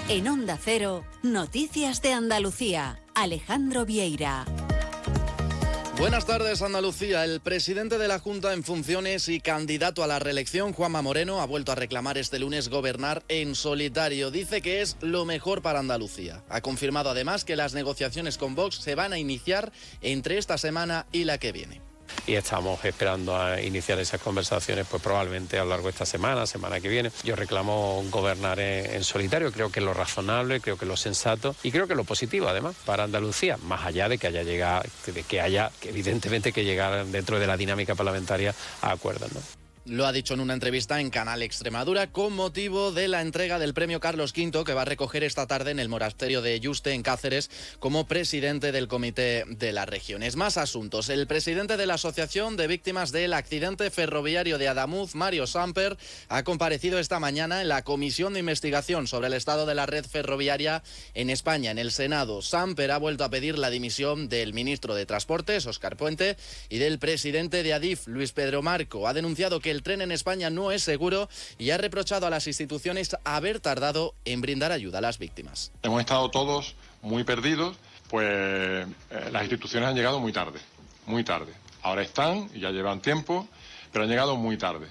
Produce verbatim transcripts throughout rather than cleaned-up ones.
En Onda Cero, Noticias de Andalucía. Alejandro Vieira. Buenas tardes, Andalucía. El presidente de la Junta en funciones y candidato a la reelección, Juanma Moreno, ha vuelto a reclamar este lunes gobernar en solitario. Dice que es lo mejor para Andalucía. Ha confirmado además que las negociaciones con Vox se van a iniciar entre esta semana y la que viene. Y estamos esperando a iniciar esas conversaciones pues probablemente a lo largo de esta semana, semana que viene. Yo reclamo gobernar en, en solitario, creo que es lo razonable, creo que es lo sensato y creo que es lo positivo además para Andalucía, más allá de que haya llegado, de que haya que evidentemente que llegar dentro de la dinámica parlamentaria a acuerdos, ¿no? Lo ha dicho en una entrevista en Canal Extremadura con motivo de la entrega del premio Carlos quinto que va a recoger esta tarde en el monasterio de Yuste, en Cáceres, como presidente del Comité de las Regiones. Más asuntos. El presidente de la Asociación de Víctimas del Accidente Ferroviario de Adamuz, Mario Samper, ha comparecido esta mañana en la Comisión de Investigación sobre el estado de la red ferroviaria en España, en el Senado. Samper ha vuelto a pedir la dimisión del ministro de Transportes, Óscar Puente, y del presidente de Adif, Luis Pedro Marco. Ha denunciado que el tren en España no es seguro y ha reprochado a las instituciones haber tardado en brindar ayuda a las víctimas. Hemos estado todos muy perdidos, pues eh, las instituciones han llegado muy tarde, muy tarde. Ahora están y ya llevan tiempo, pero han llegado muy tarde.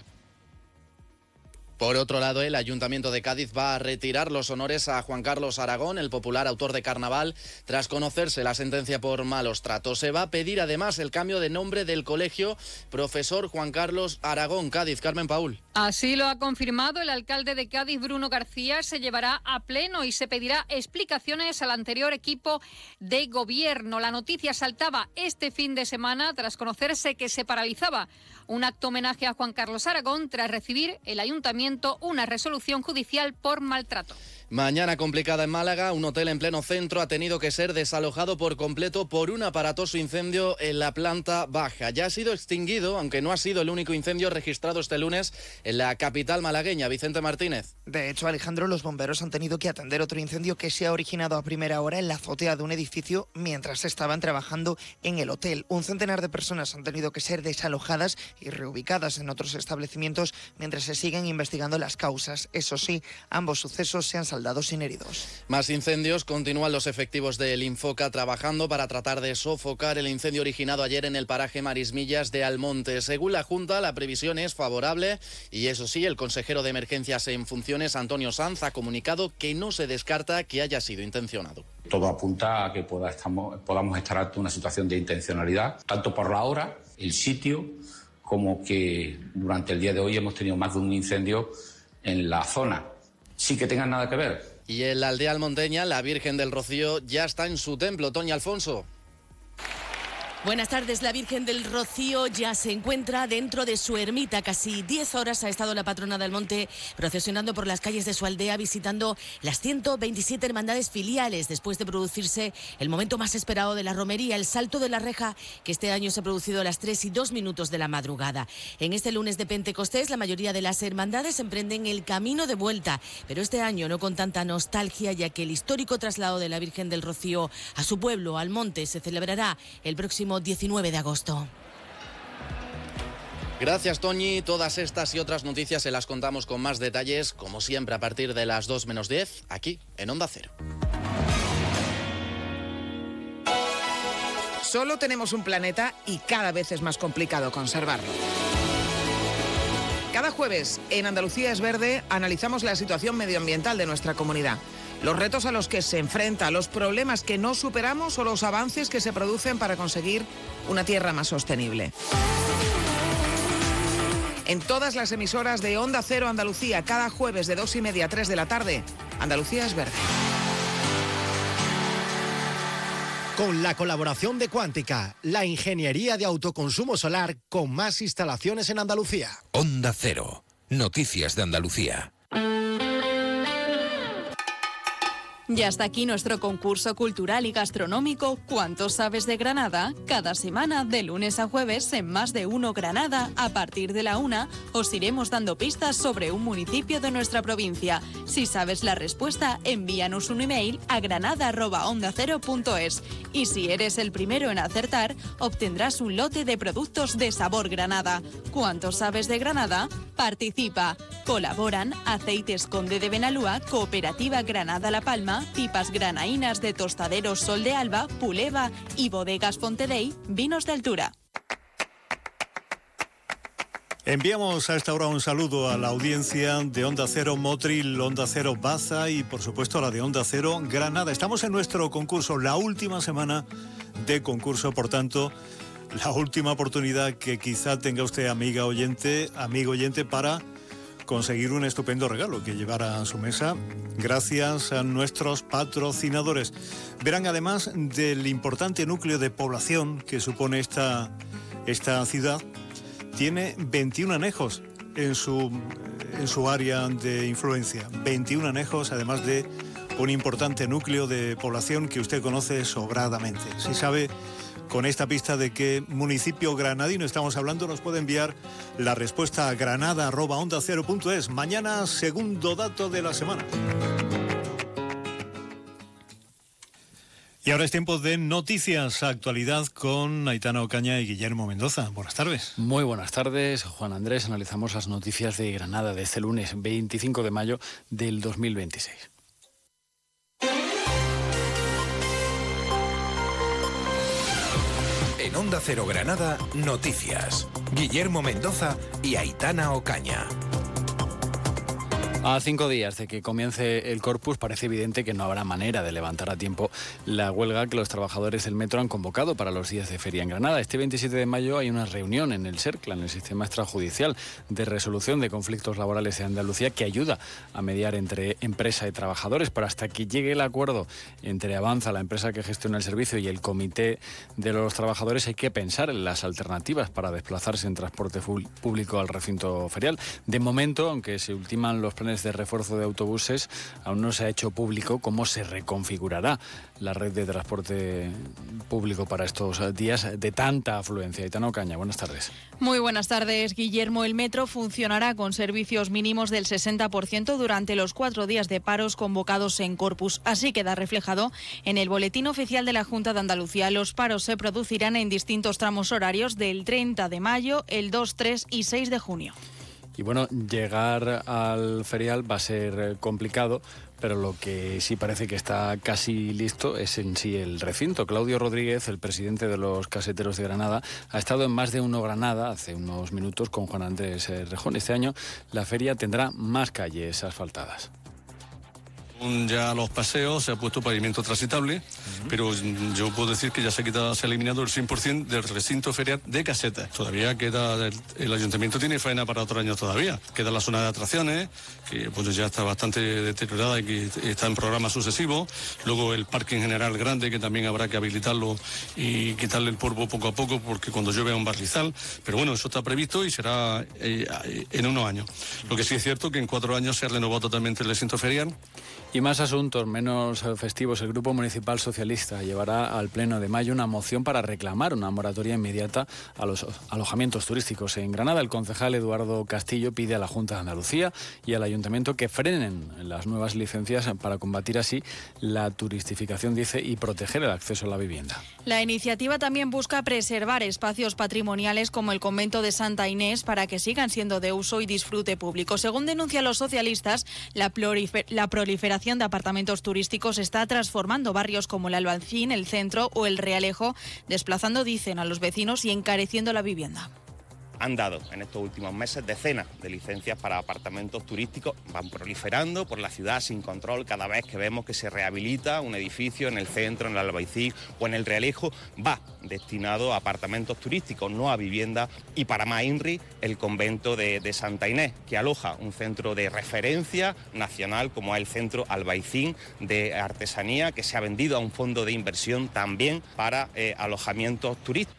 Por otro lado, el Ayuntamiento de Cádiz va a retirar los honores a Juan Carlos Aragón, el popular autor de Carnaval, tras conocerse la sentencia por malos tratos. Se va a pedir además el cambio de nombre del colegio Profesor Juan Carlos Aragón. Cádiz, Carmen Paúl. Así lo ha confirmado el alcalde de Cádiz, Bruno García. Se llevará a pleno y se pedirá explicaciones al anterior equipo de gobierno. La noticia saltaba este fin de semana tras conocerse que se paralizaba un acto homenaje a Juan Carlos Aragón tras recibir el ayuntamiento una resolución judicial por maltrato. Mañana complicada en Málaga. Un hotel en pleno centro ha tenido que ser desalojado por completo por un aparatoso incendio en la planta baja. Ya ha sido extinguido, aunque no ha sido el único incendio registrado este lunes en la capital malagueña. Vicente Martínez. De hecho, Alejandro, los bomberos han tenido que atender otro incendio que se ha originado a primera hora en la azotea de un edificio mientras estaban trabajando en el hotel. Un centenar de personas han tenido que ser desalojadas y reubicadas en otros establecimientos mientras se siguen investigando las causas. Eso sí, ambos sucesos se han saldado sin heridos. Más incendios. Continúan los efectivos del Infoca trabajando para tratar de sofocar el incendio originado ayer en el paraje Marismillas de Almonte. Según la Junta, la previsión es favorable y eso sí, el consejero de Emergencias en funciones, Antonio Sanz, ha comunicado que no se descarta que haya sido intencionado. Todo apunta a que poda, estamos, podamos estar ante una situación de intencionalidad, tanto por la hora, el sitio, como que durante el día de hoy hemos tenido más de un incendio en la zona. Sí que tengan nada que ver. Y en la aldea almonteña, la Virgen del Rocío ya está en su templo. Toña Alfonso. Buenas tardes. La Virgen del Rocío ya se encuentra dentro de su ermita. Casi diez horas ha estado la patrona del monte procesionando por las calles de su aldea, visitando las ciento veintisiete hermandades filiales, después de producirse el momento más esperado de la romería, el salto de la reja, que este año se ha producido a las tres y dos minutos de la madrugada. En este lunes de Pentecostés, la mayoría de las hermandades emprenden el camino de vuelta, pero este año no con tanta nostalgia, ya que el histórico traslado de la Virgen del Rocío a su pueblo, al monte, se celebrará el próximo diecinueve de agosto. Gracias, Toñi. Todas estas y otras noticias se las contamos con más detalles, como siempre, a partir de las dos menos diez, aquí en Onda Cero. Solo tenemos un planeta y cada vez es más complicado conservarlo. Cada jueves en Andalucía es Verde analizamos la situación medioambiental de nuestra comunidad, los retos a los que se enfrenta, los problemas que no superamos o los avances que se producen para conseguir una tierra más sostenible. En todas las emisoras de Onda Cero Andalucía, cada jueves de dos y media a tres de la tarde, Andalucía es Verde. Con la colaboración de Cuántica, la ingeniería de autoconsumo solar con más instalaciones en Andalucía. Onda Cero, noticias de Andalucía. Ya está aquí nuestro concurso cultural y gastronómico ¿Cuánto sabes de Granada? Cada semana, de lunes a jueves, en Más de Uno Granada, a partir de la una, os iremos dando pistas sobre un municipio de nuestra provincia. Si sabes la respuesta, envíanos un email a granada arroba onda cero punto es. Y si eres el primero en acertar, obtendrás un lote de productos de sabor Granada. ¿Cuánto sabes de Granada? Participa. Colaboran Aceites Conde de Benalúa, Cooperativa Granada La Palma, Pipas Granaínas de Tostaderos Sol de Alba, Puleva y Bodegas Fontedey, Vinos de Altura. Enviamos a esta hora un saludo a la audiencia de Onda Cero Motril, Onda Cero Baza y por supuesto a la de Onda Cero Granada. Estamos en nuestro concurso, la última semana de concurso, por tanto, la última oportunidad que quizá tenga usted, amiga oyente, amigo oyente, para conseguir un estupendo regalo que llevar a su mesa gracias a nuestros patrocinadores. Verán además del importante núcleo de población que supone esta, esta ciudad, tiene veintiún anejos en su, en su área de influencia. veintiún anejos, además de un importante núcleo de población que usted conoce sobradamente. Si sabe con esta pista de qué municipio granadino estamos hablando, nos puede enviar la respuesta a granada arroba onda cero punto es. Mañana, segundo dato de la semana. Y ahora es tiempo de noticias, actualidad con Aitana Ocaña y Guillermo Mendoza. Buenas tardes. Muy buenas tardes, Juan Andrés. Analizamos las noticias de Granada de este lunes veinticinco de mayo del dos mil veintiséis. En Onda Cero Granada, noticias. Guillermo Mendoza y Aitana Ocaña. A cinco días de que comience el Corpus, parece evidente que no habrá manera de levantar a tiempo la huelga que los trabajadores del metro han convocado para los días de feria en Granada. Este veintisiete de mayo hay una reunión en el SERCLA, en el Sistema Extrajudicial de Resolución de Conflictos Laborales de Andalucía, que ayuda a mediar entre empresa y trabajadores. Pero hasta que llegue el acuerdo entre Avanza, la empresa que gestiona el servicio, y el Comité de los Trabajadores, hay que pensar en las alternativas para desplazarse en transporte público al recinto ferial. De momento, aunque se ultiman los planes de refuerzo de autobuses, aún no se ha hecho público cómo se reconfigurará la red de transporte público para estos días de tanta afluencia. Aitana Ocaña, buenas tardes. Muy buenas tardes, Guillermo. El metro funcionará con servicios mínimos del sesenta por ciento durante los cuatro días de paros convocados en Corpus. Así queda reflejado en el boletín oficial de la Junta de Andalucía. Los paros se producirán en distintos tramos horarios del treinta de mayo, el dos, tres y seis de junio. Y bueno, llegar al ferial va a ser complicado, pero lo que sí parece que está casi listo es en sí el recinto. Claudio Rodríguez, el presidente de los caseteros de Granada, ha estado en Más de Uno Granada hace unos minutos con Juan Andrés Rejón. Este año la feria tendrá más calles asfaltadas. Ya los paseos se ha puesto pavimento transitable, uh-huh. pero yo puedo decir que ya se ha quitado, se ha eliminado el cien por ciento del recinto ferial de casetas. Todavía queda, el, el ayuntamiento tiene faena para otro año todavía. Queda la zona de atracciones, que pues ya está bastante deteriorada y que está en programas sucesivos. Luego el parque en general grande, que también habrá que habilitarlo y quitarle el polvo poco a poco, porque cuando llueve a un barrizal. Pero bueno, eso está previsto y será eh, en unos años. Lo que sí es cierto que en cuatro años se ha renovado totalmente el recinto ferial. Y más asuntos, menos festivos. El Grupo Municipal Socialista llevará al Pleno de mayo una moción para reclamar una moratoria inmediata a los alojamientos turísticos en Granada. El concejal Eduardo Castillo pide a la Junta de Andalucía y al Ayuntamiento que frenen las nuevas licencias para combatir así la turistificación, dice, y proteger el acceso a la vivienda. La iniciativa también busca preservar espacios patrimoniales como el convento de Santa Inés para que sigan siendo de uso y disfrute público. Según denuncian los socialistas, la, prolifer- la proliferación de apartamentos turísticos está transformando barrios como el Albaicín, el Centro o el Realejo, desplazando, dicen, a los vecinos y encareciendo la vivienda. Han dado en estos últimos meses decenas de licencias para apartamentos turísticos, van proliferando por la ciudad sin control. Cada vez que vemos que se rehabilita un edificio en el Centro, en el Albaicín o en el Realejo, va destinado a apartamentos turísticos, no a vivienda. Y para más INRI, el convento de, de Santa Inés, que aloja un centro de referencia nacional como es el Centro Albaicín de Artesanía, que se ha vendido a un fondo de inversión también para eh, alojamientos turísticos.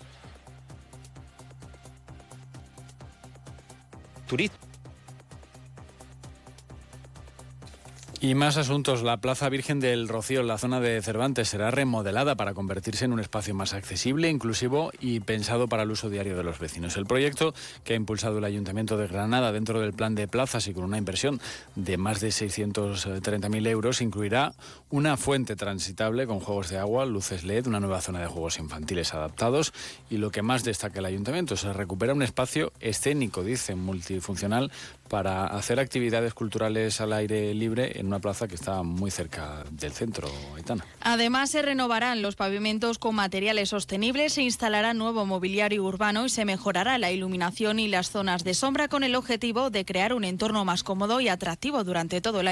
Y más asuntos. La Plaza Virgen del Rocío, en la zona de Cervantes, será remodelada para convertirse en un espacio más accesible, inclusivo y pensado para el uso diario de los vecinos. El proyecto, que ha impulsado el Ayuntamiento de Granada dentro del plan de plazas y con una inversión de más de seiscientos treinta mil euros, incluirá una fuente transitable con juegos de agua, luces L E D, una nueva zona de juegos infantiles adaptados y lo que más destaca el Ayuntamiento, se recupera un espacio escénico, dice, multifuncional, para hacer actividades culturales al aire libre en una plaza que está muy cerca del centro, Aitana. Además, se renovarán los pavimentos con materiales sostenibles, se instalará nuevo mobiliario urbano y se mejorará la iluminación y las zonas de sombra con el objetivo de crear un entorno más cómodo y atractivo durante todo el año.